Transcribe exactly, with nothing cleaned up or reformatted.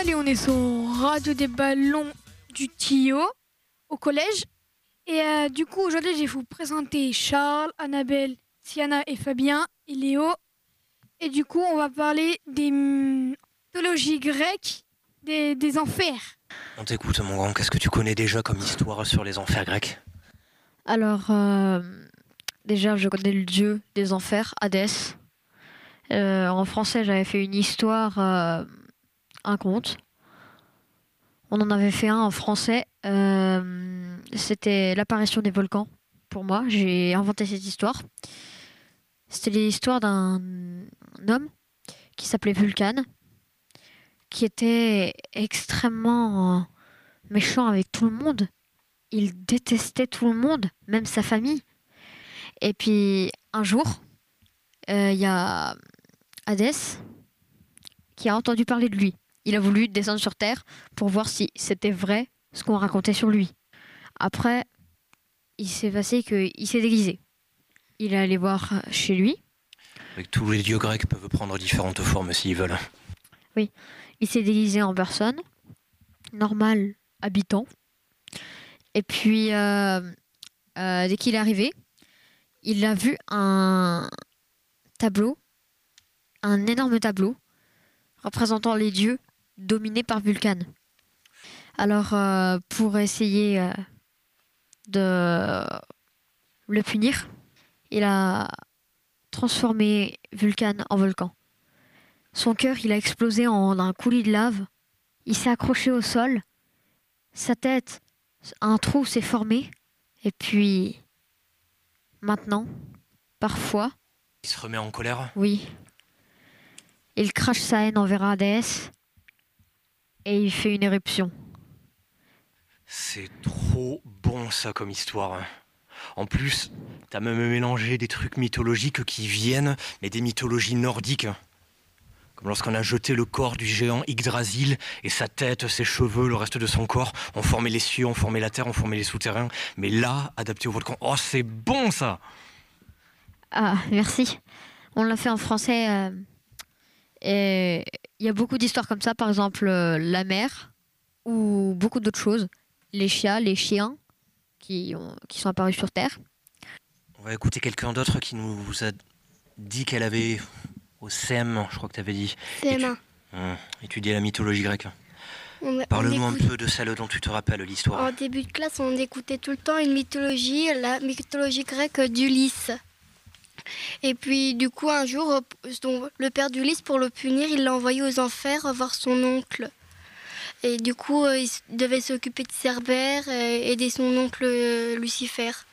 Salut, on est sur Radio des Ballons du Tio au collège. Et euh, du coup, aujourd'hui, je vais vous présenter Charles, Annabelle, Siana et Fabien et Léo. Et du coup, on va parler des mythologies grecques, des, des enfers. On t'écoute, mon grand. Qu'est-ce que tu connais déjà comme histoire sur les enfers grecs? Alors, euh, déjà, je connais le dieu des enfers, Hadès. Euh, en français, j'avais fait une histoire, euh, un conte. On en avait fait un en français. Euh, c'était l'apparition des volcans. Pour moi, j'ai inventé cette histoire. C'était l'histoire d'un homme qui s'appelait Vulcane, qui était extrêmement méchant avec tout le monde. Il détestait tout le monde, même sa famille. Et puis, un jour, il euh, y a Hadès qui a entendu parler de lui. Il a voulu descendre sur Terre pour voir si c'était vrai ce qu'on racontait sur lui. Après, il s'est passé qu'il s'est déguisé. Il est allé voir chez lui. Avec tous les dieux grecs peuvent prendre différentes formes s'ils veulent. Oui, il s'est déguisé en personne, normal, habitant. Et puis, euh, euh, dès qu'il est arrivé, il a vu un tableau, un énorme tableau, représentant les dieux dominés par Vulcane. Alors, euh, pour essayer euh, de le punir, il a transformé Vulcane en volcan. Son cœur, il a explosé en un coulis de lave. Il s'est accroché au sol. Sa tête, un trou s'est formé. Et puis, maintenant, parfois... Il se remet en colère? Oui. Il crache sa haine envers Hadès. Et il fait une éruption. C'est trop bon ça comme histoire. En plus, t'as même mélangé des trucs mythologiques qui viennent, mais des mythologies nordiques. Comme lorsqu'on a jeté le corps du géant Yggdrasil, et sa tête, ses cheveux, le reste de son corps, ont formé les cieux, ont formé la terre, ont formé les souterrains. Mais là, adapté au volcan, oh c'est bon ça! Ah, merci. On l'a fait en français. Euh, et il y a beaucoup d'histoires comme ça, par exemple euh, la mer, ou beaucoup d'autres choses. Les chiens, les chiens qui, ont, qui sont apparus sur Terre. On va écouter quelqu'un d'autre qui nous a dit qu'elle avait, au C M, je crois que tu avais dit, C M un. Étu... Hum, étudié la mythologie grecque. On, Parle-nous on un écoute... peu de celle dont tu te rappelles l'histoire. En début de classe, on écoutait tout le temps une mythologie, la mythologie grecque d'Ulysse. Et puis du coup, un jour, le père d'Ulysse, pour le punir, il l'a envoyé aux enfers voir son oncle. Et du coup, il devait s'occuper de Cerbère et aider son oncle Lucifer.